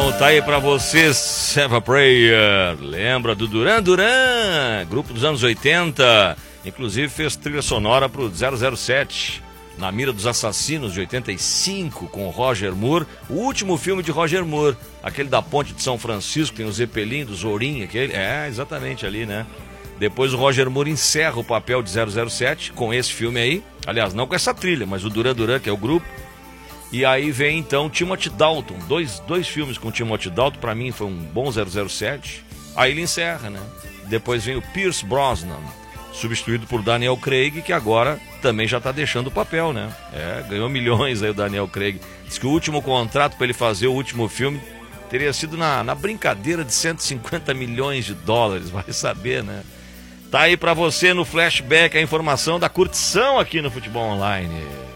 Então tá aí pra vocês, Save a Prayer. Lembra do Duran Duran, grupo dos anos 80. Inclusive fez trilha sonora pro 007, Na Mira dos Assassinos, de 85, com Roger Moore. O último filme de Roger Moore, aquele da Ponte de São Francisco, tem o Zeppelin, do Zorin, aquele. É, exatamente ali, né? Depois o Roger Moore encerra o papel de 007 com esse filme aí. Aliás, não com essa trilha, mas o Duran Duran, que é o grupo. E aí vem então Timothy Dalton, dois filmes com Timothy Dalton, pra mim foi um bom 007. Aí ele encerra, né? Depois vem o Pierce Brosnan, substituído por Daniel Craig, que agora também já tá deixando o papel, né? É, ganhou milhões aí o Daniel Craig. Diz que o último contrato para ele fazer o último filme teria sido na brincadeira de 150 milhões de dólares, vai saber, né? Tá aí pra você no flashback a informação da curtição aqui no Futebol Online.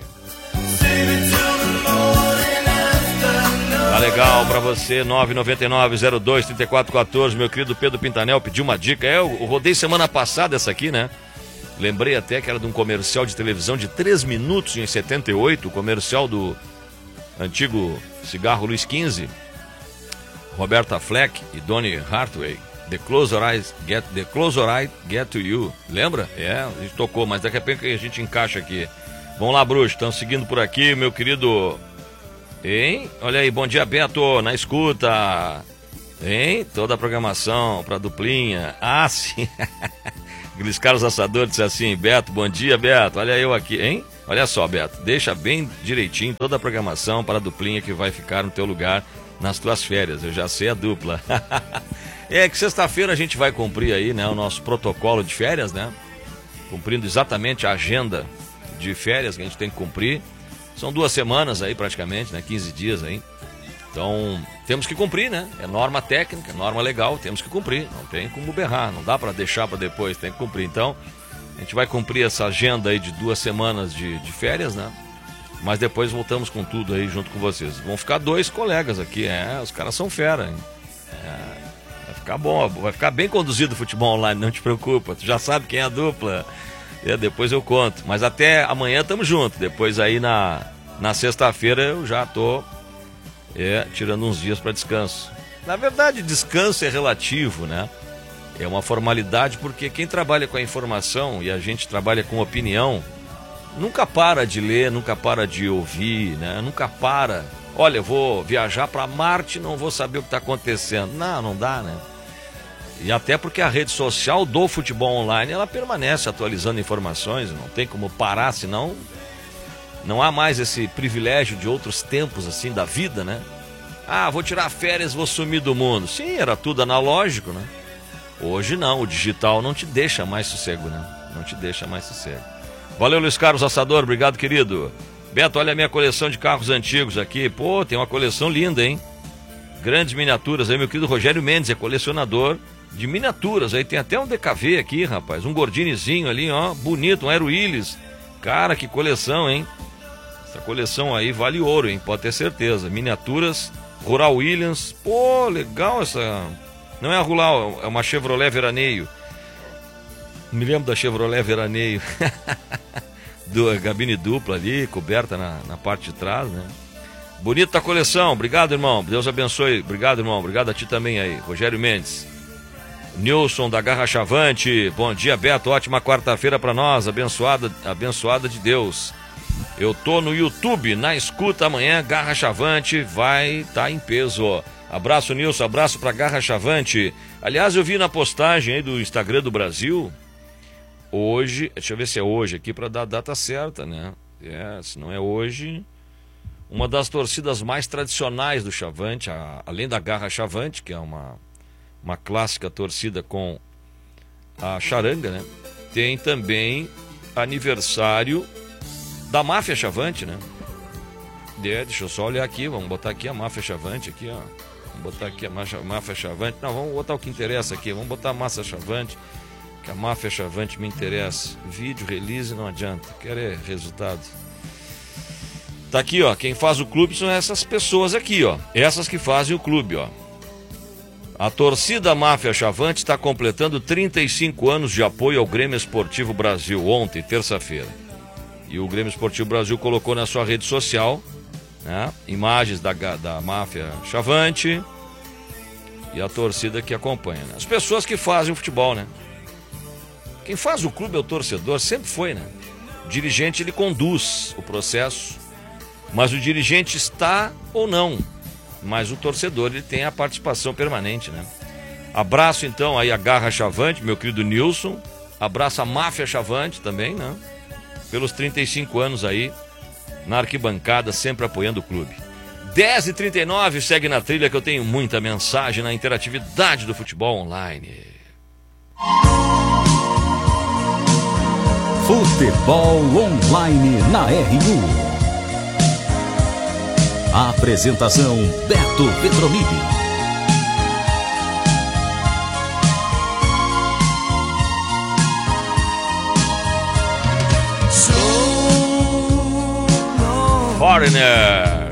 Tá legal pra você, 999-02-3414, meu querido Pedro Pintanel pediu uma dica. Eu rodei semana passada essa aqui, né? Lembrei até que era de um comercial de televisão de 3 minutos em 78, o comercial do antigo cigarro Luiz XV, Roberta Fleck e Donny Hathaway. The Closer I Get to You. Lembra? É, a gente tocou, mas daqui a pouco a gente encaixa aqui. Vamos lá, bruxo, estão seguindo por aqui, meu querido. Hein? Olha aí, bom dia, Beto, na escuta. Hein? Toda a programação pra duplinha. Ah, sim. Aqueles caras assadores disse assim, Beto, bom dia, Beto. Olha eu aqui, hein? Olha só, Beto, deixa bem direitinho toda a programação para a duplinha que vai ficar no teu lugar nas tuas férias. Eu já sei a dupla. É que sexta-feira a gente vai cumprir aí, né, o nosso protocolo de férias, né? Cumprindo exatamente a agenda de férias que a gente tem que cumprir. São 2 semanas aí praticamente, né? 15 dias aí. Então, temos que cumprir, né? É norma técnica, norma legal, temos que cumprir. Não tem como berrar, não dá para deixar para depois, tem que cumprir. Então, a gente vai cumprir essa agenda aí de 2 semanas de férias, né? Mas depois voltamos com tudo aí junto com vocês. Vão ficar 2 colegas aqui, os caras são fera, hein? Vai ficar bom, vai ficar bem conduzido o Futebol Online, não te preocupa. Tu já sabe quem é a dupla. Depois eu conto. Mas até amanhã tamo junto. Depois aí na sexta-feira eu já tô tirando uns dias para descanso. Na verdade, descanso é relativo, né? É uma formalidade porque quem trabalha com a informação e a gente trabalha com opinião nunca para de ler, nunca para de ouvir, né? Nunca para. Olha, eu vou viajar para Marte, não vou saber o que está acontecendo. Não dá, né? E até porque a rede social do Futebol Online, ela permanece atualizando informações, não tem como parar, senão não há mais esse privilégio de outros tempos, assim, da vida, né? Ah, vou tirar férias, vou sumir do mundo. Sim, era tudo analógico, né? Hoje não, o digital não te deixa mais sossego, né? Não te deixa mais sossego. Valeu, Luiz Carlos Assador, obrigado, querido. Beto, olha a minha coleção de carros antigos aqui. Pô, tem uma coleção linda, hein? Grandes miniaturas aí, meu querido Rogério Mendes é colecionador de miniaturas. Aí tem até um DKV aqui, rapaz, um Gordinizinho ali, ó, bonito, um Aero Willis. Cara, que coleção, hein? Essa coleção aí vale ouro, hein? Pode ter certeza. Miniaturas, Rural Williams. Pô, legal essa... Não é a Rural, é uma Chevrolet Veraneio. Me lembro da Chevrolet Veraneio. Gabine dupla ali, coberta na parte de trás, né? Bonita a coleção, obrigado, irmão. Deus abençoe, obrigado, irmão. Obrigado a ti também aí, Rogério Mendes. Nilson da Garra Chavante, bom dia, Beto, ótima quarta-feira pra nós, abençoada de Deus. Eu tô no YouTube, na escuta amanhã, Garra Chavante vai estar em peso. Abraço, Nilson, abraço pra Garra Chavante. Aliás, eu vi na postagem aí do Instagram do Brasil, hoje, deixa eu ver se é hoje aqui pra dar a data certa, né? Se não é hoje, uma das torcidas mais tradicionais do Chavante, além da Garra Chavante, que é uma clássica torcida com a charanga, né? Tem também aniversário da Máfia Chavante, né? Deixa eu só olhar aqui, vamos botar aqui a Máfia Chavante aqui, ó. Vamos botar aqui a Máfia Chavante. Não, vamos botar o que interessa aqui, vamos botar a Máfia Chavante, que a Máfia Chavante me interessa. Vídeo, release, não adianta, quero resultado. Tá aqui, ó, quem faz o clube são essas pessoas aqui, ó. Essas que fazem o clube, ó. A torcida Máfia Chavante está completando 35 anos de apoio ao Grêmio Esportivo Brasil, ontem, terça-feira. E o Grêmio Esportivo Brasil colocou na sua rede social, né, imagens da Máfia Chavante, E a torcida que acompanha, né? As pessoas que fazem o futebol, né? Quem faz o clube é o torcedor, sempre foi, né? O dirigente, ele conduz o processo, mas o dirigente está ou não. Mas o torcedor, ele tem a participação permanente, né? Abraço, então, aí a Garra Chavante, meu querido Nilson. Abraço a Máfia Chavante também, né? Pelos 35 anos aí, na arquibancada, sempre apoiando o clube. 10h39, segue na trilha que eu tenho muita mensagem na interatividade do futebol online. Futebol online na RU. A apresentação Beto Pedromini. Foreigner.